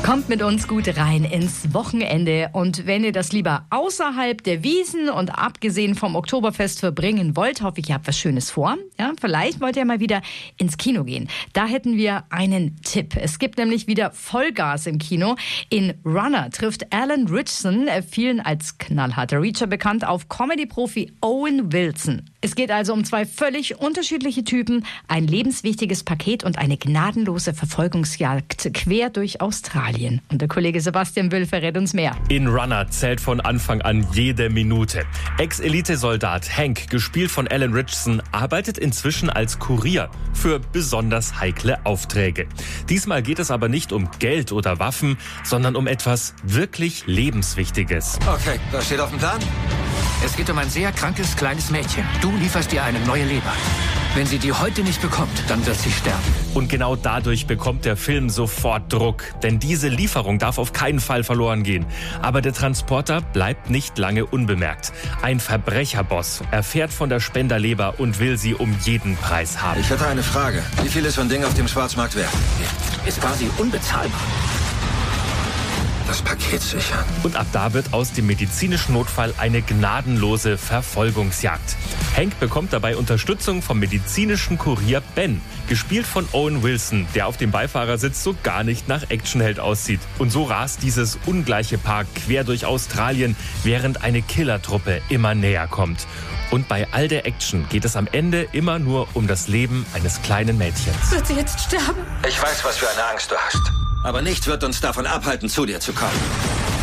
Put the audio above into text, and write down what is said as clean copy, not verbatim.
Kommt mit uns gut rein ins Wochenende. Und wenn ihr das lieber außerhalb der Wiesn und abgesehen vom Oktoberfest verbringen wollt, hoffe ich, ihr habt was Schönes vor. Ja, vielleicht wollt ihr mal wieder ins Kino gehen. Da hätten wir einen Tipp. Es gibt nämlich wieder Vollgas im Kino. In Runner trifft Alan Ritchson, vielen als knallharter Reacher bekannt, auf Comedy-Profi Owen Wilson. Es geht also um zwei völlig unterschiedliche Typen, ein lebenswichtiges Paket und eine gnadenlose Verfolgungsjagd quer durch Australien. Und der Kollege Sebastian Will verrät uns mehr. In Runner zählt von Anfang an jede Minute. Ex-Elite-Soldat Hank, gespielt von Alan Ritchson, arbeitet inzwischen als Kurier für besonders heikle Aufträge. Diesmal geht es aber nicht um Geld oder Waffen, sondern um etwas wirklich Lebenswichtiges. Okay, was steht auf dem Plan? Es geht um ein sehr krankes kleines Mädchen. Du lieferst ihr eine neue Leber. Wenn sie die heute nicht bekommt, dann wird sie sterben. Und genau dadurch bekommt der Film sofort Druck. Denn diese Lieferung darf auf keinen Fall verloren gehen. Aber der Transporter bleibt nicht lange unbemerkt. Ein Verbrecherboss erfährt von der Spenderleber und will sie um jeden Preis haben. Ich hätte eine Frage. Wie viel ist so ein Ding auf dem Schwarzmarkt wert? Ist quasi unbezahlbar. Das Paket sichern. Und ab da wird aus dem medizinischen Notfall eine gnadenlose Verfolgungsjagd. Hank bekommt dabei Unterstützung vom medizinischen Kurier Ben, gespielt von Owen Wilson, der auf dem Beifahrersitz so gar nicht nach Actionheld aussieht. Und so rast dieses ungleiche Paar quer durch Australien, während eine Killertruppe immer näher kommt. Und bei all der Action geht es am Ende immer nur um das Leben eines kleinen Mädchens. Wird sie jetzt sterben? Ich weiß, was für eine Angst du hast. Aber nichts wird uns davon abhalten, zu dir zu kommen.